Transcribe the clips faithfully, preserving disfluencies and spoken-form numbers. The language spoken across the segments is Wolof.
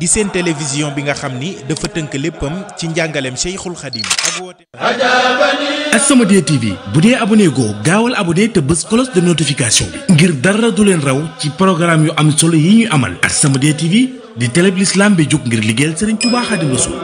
di seen télévision bi nga xam ni dafa tënk léppam ci njàngaleem Cheikhul Khadim ak woote As-Samadiyya T V bu dee abonné goo gaawal abonné te bës cloche de notification bi ngir dara du leen raw ci programme yu am solo yi ñuy amal. As-Samadiyya T V di télé bi l'islam bi jóg ngir liggéeyal Serigne Touba Khadim Rassoul.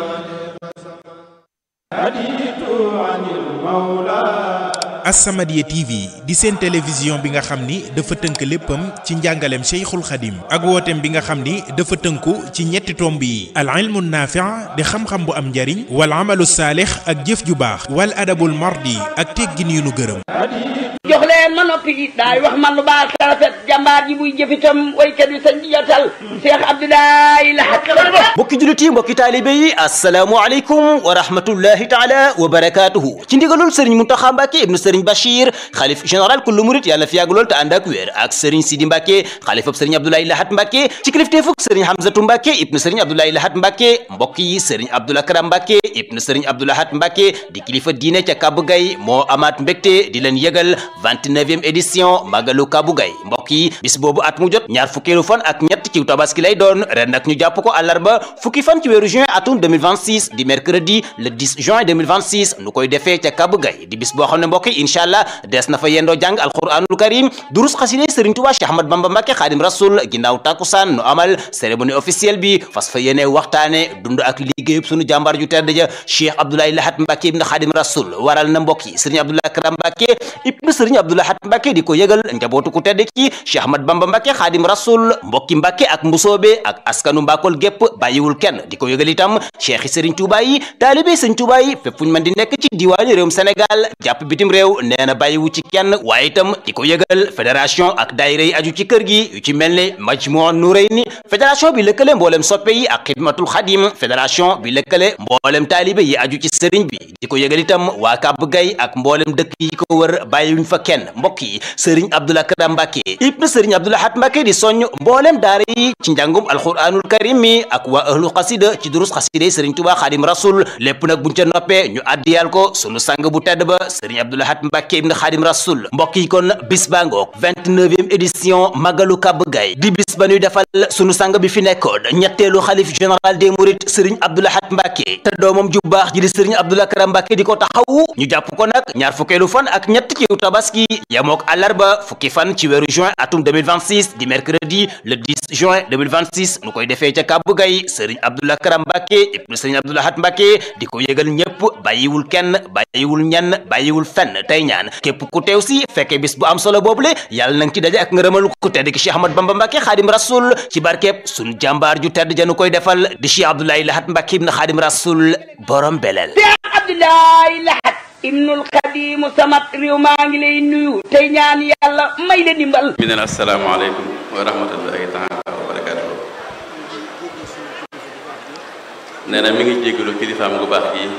As-Samadiyya T V di seen télévision bi nga xam ni dafa tënk léppam ci njàngaleem Cheikhul Khadim ak wooteem bi nga xam ni dafa tënku ci ñetti tomb yi al ilmu naafi' di xam-xam bu am njariñ wal amalu saalix ak jëf ju baax wal adabul mardi ak teggin yu nu gërëm. jox leen ma noppi daay wax man lu baax rafet jàmbaar ji buy jëfitam waykat bi sañ di jotal Cheikh Abdoulaye Lahat. mbokki jullit yi mbokki taalibe yi asalaamualeykum wa rahmatullahi taala wa barakaatuhu ci ndigalul Serigne Mountakha Mbacké ibnu Serigne Bachir xalif général kullu murit yàlla fi yàgg lool te ànd ak wér ak Serigne Sidi Mbacké xalifab Serigne Abdoulaye Lahat Mbacké ci kilifteefug Serigne Hamzatou Mbacké ibnu Serigne Abdoulaye Lahat Mbacké mbokk yi Serigne Abdoul Akram Mbacké ibnu Serigne Abdou Lahat Mbacké di kilifa diine ca Kabou Gaye moo amaat mbégte di leen yëgal vingt-neuvième édition Magalu Kabou Gaye mbokk yi bis boobu at mu jot ñaar fukkeelu fan ak ñett ci tabaski lay doon ren nag ñu jàpp ko àllarba fukki fan ci weeru juin atum deux mille vingt-six di mercredi le dix juin deux mille vingt-six nu koy defee ca Kabou Gaye di bis boo xam ne mbokk yi incha allah des na fa yendoo jàng alquranul karim durus xaside Serigne Touba Cheikh Ahmad Bamba Mbacké Khadim Rasoul ginnaaw takkusaan nu amal cérémonie officielle bi fas fa yéene waxtaane dund ak liggéeyub sunu jàmbaar ju tedd ja Cheikh Abdoulaye Lahat Mbacké ibn Khadim Rasoul waral na mbokk yi Serigne Abdoul Akram Mbacké ibn Serigne Abdou Lahat Mbacké di ko yëgal njabootu ku tedd ci Cheikh Ahmad Bamba Mbacké Khadim Rasoul mbokki Mbacké ak mbusoobe ak askanu Mbakol gépp bàyyiwul kenn di ko yëgal itam cheikh yi Serigne Touba yi taalibe Serigne Touba yi fépp fu ñu mën di nekk ci diwaani réewum Sénégal jàpp bitim réew nee na bàyyiwu ci kenn waaye itam di ko yëgal fédération ak daayira yi aju ci kër gi yu ci mel ne Majmuu Nurayni fédération bi lëkkale mboolem soppe yi ak Xidmatul Xadim fédération bi lëkkale mboolem taalibe yi aju ci Serigne bi di ko yëgal itam waa Kabou Gaye ak mboolem dëkk yi ko wër bàyyiwuñ fa kenn mbokk yi Serigne Abdoul Akram Mbacké ibn Serigne Abdou Lahat Mbacké di soññ mboolem daara yi ci njàngum alquranul karim mi ak waa ahlu xasida ci durus xasida Serigne Touba Khadim Rasoul lépp nag buñ ca noppee ñu addiyal ko sunu sang bu tedd ba Serigne Abdou Lahat Mbacké ibn Khadim Rasoul mbokk yi kon bis baa ngoog vingt-neuvième édition Magalu Kabou Gaye di bis ba ñuy defal sunu sang bi fi nekkoon ñetteelu xalif général des mourides Serigne Abdou Lahat Mbacké te doomam ju baax ji di Serigne Abdoul Akram Mbacké di ko taxawu ñu jàpp ko nag ñaar fukkeelu fan ak ñett ci tabaski yamook àllarba fukki fan ci weeru juin atum deux mille vingt-six di mercredi le dix juin deux mille vingt-six nu koy defee ca Kabou Gaye Serigne Abdoul Akram Mbacké ibn Serigne Abdou Lahat Mbacké di ko yëgal ñëpp bàyyiwul kenn bàyyiwul ñenn bàyyiwul fenn tey ñaan képp ku teew si fekkee bis bu am solo boobule yàlla nang ci daje ak ngërëmal ku tedd ki Cheikh Ahmad Bamba Mbacké Khadim Rasoul ci barkeeb sunu jàmbaar ju tedd janu koy defal di Cheikh Abdoulaye Lahat Mbacké ibn Khadim Rasoul borom belel Abdoulaye Lahat ibnul Xadim samat réew maa ngi lay nuyu tey ñaan yàlla may la dimbal mi neen asalaamaaleykum wa rahmatullahi taala wa barakatuhu nee na mi ngi jégalu kilifaam gu baax gi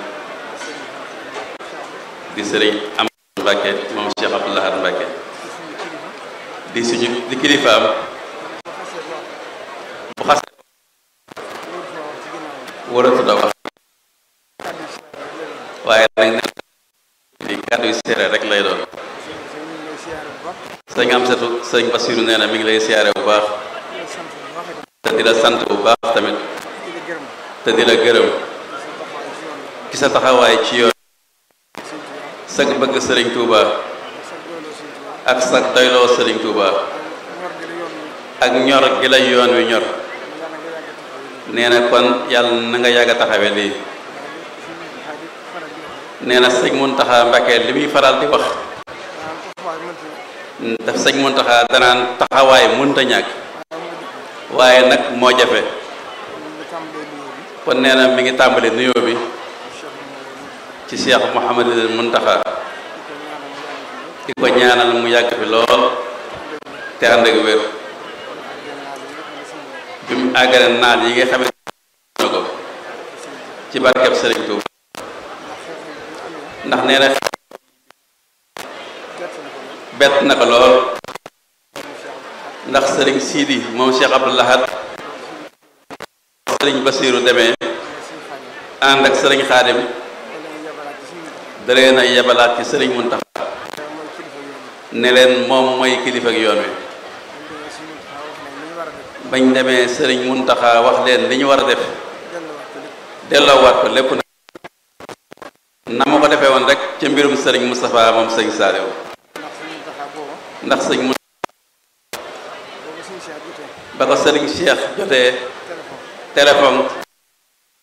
di sëriñ am Mbacké moom Cheikh Abdou Lahat Mbacké di suñu di kilifaam bu xas waratu da wax waaye nag di kàddu yu seere rek lay doon sëñ am setu sëñ Basiru nee na mi ngi lay siyaare bu baax te di la sant bu baax tamit te di la gërëm ci sa taxawaay ci yoon sag bëgg sëriñ Touba ak sag doyloo sëriñ Touba ak ñor gi la yoon wi ñor nee na kon yàlla na nga yàgg a taxawe lii nee na sëñ Mountakha Mbacké li muy faral di wax daf sëñ Mountakha danaan taxawaay mënta ñàkk waaye nag moo jafe kon nee na mi ngi tàmbali nuyoo bi ci Cheikh Mouhamadul Mountakha di ko ñaanal mu yàgg fi lool te ànd ak wér bi mu àggale naal yi nga xamante ne ko ci barkeb Serigne Touba ndax nee na bett na ko lool ndax Serigne Sidi moom Cheikh Abdou Lahat Serigne Bassirou demee ànd ak Serigne Khadim daree na yebalaat ci Serigne Mountakha ne leen moom mooy kilifa ak yoon wi bañ demee sëriñ Muntaxa wax leen li ñu war a def delloowaat ko lépp nag na ma ko defee woon rek ca mbirum sëriñ Moustapha moom sëñ Saaliw ndax sëñ mu ba ko sëriñ Cheikh jotee téléphone